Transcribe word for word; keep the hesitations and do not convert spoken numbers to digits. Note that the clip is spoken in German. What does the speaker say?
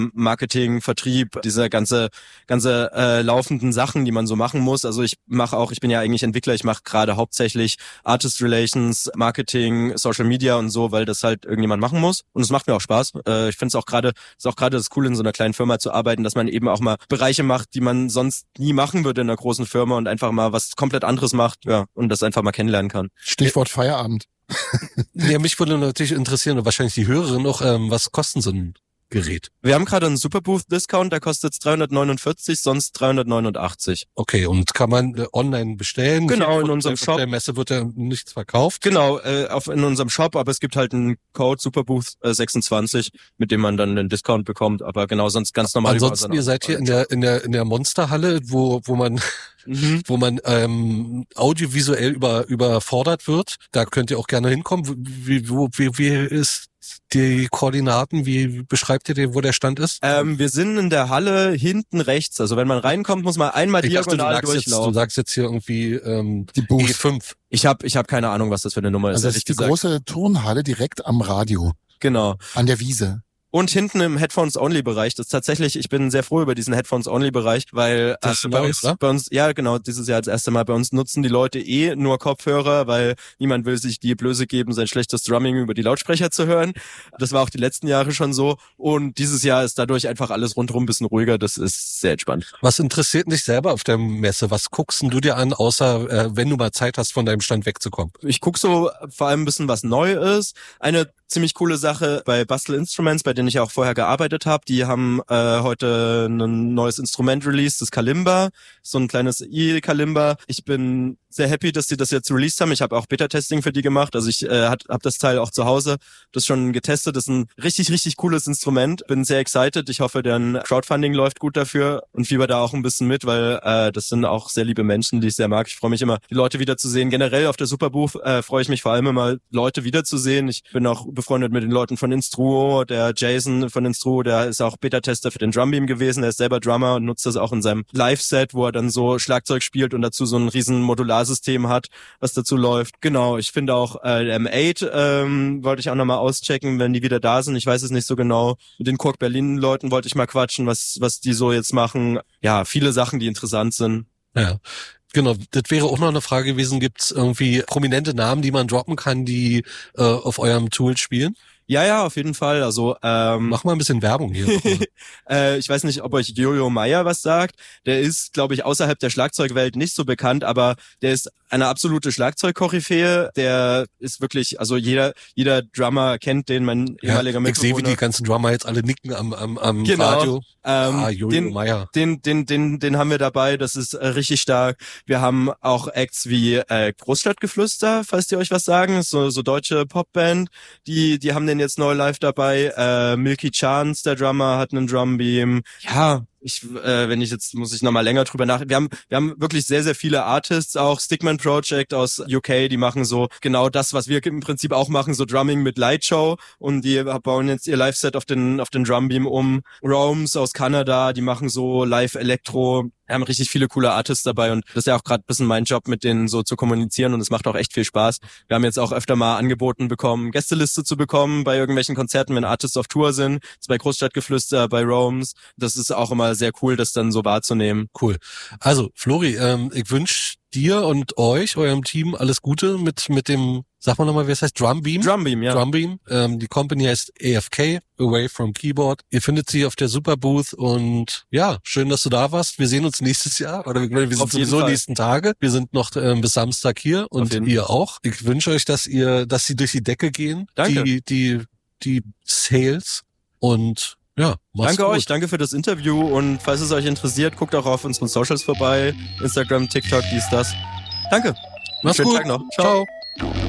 Marketing, Vertrieb, diese ganze ganze äh, laufenden Sachen, die man so machen muss. Also ich mache auch, ich bin ja eigentlich Entwickler, ich mache gerade hauptsächlich Artist Relations, Marketing, Social Media und so, weil das halt irgendjemand machen muss. Und es macht mir auch Spaß. Äh, ich finde es auch gerade, ist auch gerade das Coole, in so einer kleinen Firma zu arbeiten, dass man eben auch mal Bereiche macht, die man sonst nie machen würde in einer großen Firma und einfach mal was komplett anderes macht, ja, und das einfach mal kennenlernen kann. Stichwort Feierabend. Ja, mich würde natürlich interessieren und wahrscheinlich die Hörerin noch, ähm, was kosten so ein Gerät? Wir haben gerade einen Superbooth-Discount, der kostet dreihundertneunundvierzig, sonst dreihundertneunundachtzig. Okay, und kann man äh, online bestellen? Genau, Hier in unserem auf Shop. der Messe wird ja nichts verkauft. Genau, äh, auf, in unserem Shop, aber es gibt halt einen Code Superbooth äh, sechsundzwanzig, mit dem man dann einen Discount bekommt, aber genau, sonst ganz normal. Ansonsten, ihr seid hier in der in der in der Monsterhalle, wo wo man Mhm. wo man ähm, audiovisuell über überfordert wird. Da könnt ihr auch gerne hinkommen. Wie wo wie, wie ist die Koordinaten? Wie beschreibt ihr den, wo der Stand ist? Ähm, wir sind in der Halle hinten rechts. Also wenn man reinkommt, muss man einmal Ich dachte, du diagonal sagst, jetzt, du durchlaufen. sagst jetzt hier irgendwie ähm, Die Booth. E fünf. Ich habe ich hab keine Ahnung, was das für eine Nummer ist. Also das ehrlich ist die gesagt. große Turnhalle direkt am Radio, Genau. an der Wiese. Und hinten im Headphones-Only-Bereich, das ist tatsächlich, ich bin sehr froh über diesen Headphones-Only-Bereich, weil Das ist äh, bei neu, uns, oder? bei uns, ja genau, dieses Jahr das erste Mal, bei uns nutzen die Leute eh nur Kopfhörer, weil niemand will sich die Blöße geben, sein schlechtes Drumming über die Lautsprecher zu hören. Das war auch die letzten Jahre schon so und dieses Jahr ist dadurch einfach alles rundherum ein bisschen ruhiger, das ist sehr entspannt. Was interessiert dich selber auf der Messe? Was guckst denn du dir an, außer äh, wenn du mal Zeit hast, von deinem Stand wegzukommen? Ich guck so vor allem ein bisschen, was neu ist. Eine ziemlich coole Sache bei Bastel Instruments, bei denen ich auch vorher gearbeitet habe. Die haben äh, heute ein neues Instrument released, das Kalimba, so ein kleines E-Kalimba. Ich bin sehr happy, dass die das jetzt released haben. Ich habe auch Beta-Testing für die gemacht. Also ich äh, habe das Teil auch zu Hause, das schon getestet. Das ist ein richtig, richtig cooles Instrument. Bin sehr excited. Ich hoffe, deren Crowdfunding läuft gut dafür und fieber da auch ein bisschen mit, weil äh, das sind auch sehr liebe Menschen, die ich sehr mag. Ich freue mich immer, die Leute wiederzusehen. Generell auf der Superbooth äh, freue ich mich vor allem immer, Leute wiederzusehen. Ich bin auch befreundet mit den Leuten von Instruo. Der Jason von Instruo, der ist auch Beta-Tester für den Drumbeam gewesen. Er ist selber Drummer und nutzt das auch in seinem Live-Set, wo er dann so Schlagzeug spielt und dazu so ein riesen Modularsystem hat, was dazu läuft. Genau, ich finde auch äh, M acht ähm, wollte ich auch nochmal auschecken, wenn die wieder da sind. Ich weiß es nicht so genau. Mit den Kork Berlin-Leuten wollte ich mal quatschen, was was die so jetzt machen. Ja, viele Sachen, die interessant sind. Ja. Genau, das wäre auch noch eine Frage gewesen, gibt es irgendwie prominente Namen, die man droppen kann, die äh, auf eurem Tool spielen? Ja, ja, auf jeden Fall. Also ähm, Mach mal ein bisschen Werbung hier. äh, ich weiß nicht, ob euch Jojo Meyer was sagt. Der ist, glaube ich, außerhalb der Schlagzeugwelt nicht so bekannt, aber der ist eine absolute Schlagzeug-Koryphäe. Der ist wirklich, also jeder jeder Drummer kennt den, mein Ja, ehemaliger ich sehe, wie Mitbewohner. die ganzen Drummer jetzt alle nicken am am, am Genau. Radio. Ähm, ah, Jojo den, Meyer. Den, den, den, den haben wir dabei. Das ist äh, richtig stark. Wir haben auch Acts wie äh, Großstadtgeflüster, falls die euch was sagen. So, so deutsche Popband. Die, die haben den jetzt neu live dabei. Äh, Milky Chance, der Drummer, hat einen Drumbeam. Ja. Ich, äh, wenn ich jetzt, muss ich nochmal länger drüber nach. Wir haben, wir haben wirklich sehr, sehr viele Artists, auch Stickman Project aus U K, die machen so genau das, was wir im Prinzip auch machen, so Drumming mit Lightshow, und die bauen jetzt ihr Live-Set auf den, auf den Drumbeam um. Roams aus Kanada, die machen so Live-Elektro. Wir haben richtig viele coole Artists dabei und das ist ja auch gerade ein bisschen mein Job, mit denen so zu kommunizieren, und es macht auch echt viel Spaß. Wir haben jetzt auch öfter mal angeboten bekommen, Gästeliste zu bekommen bei irgendwelchen Konzerten, wenn Artists auf Tour sind. Das ist bei Großstadtgeflüster, bei Roams. Das ist auch immer sehr cool, das dann so wahrzunehmen. Cool. Also, Flori, ähm, ich wünsche dir und euch, eurem Team, alles Gute mit mit dem, sag mal nochmal, wie es heißt, Drumbeam? Drumbeam, ja. Drumbeam. Ähm, die Company heißt A F K, Away from Keyboard. Ihr findet sie auf der Superbooth und ja, schön, dass du da warst. Wir sehen uns nächstes Jahr, oder wir sind Auf jeden sowieso Fall. nächsten Tage. Wir sind noch ähm, bis Samstag hier und jeden ihr auch. Ich wünsche euch, dass ihr, dass sie durch die Decke gehen. Danke. Die, die, die Sales und ja, mach's Danke gut. euch, danke für das Interview, und falls es euch interessiert, guckt auch auf unseren Socials vorbei. Instagram, TikTok, dies, das. Danke. Mach's Schönen gut. Tag noch. Ciao. Ciao.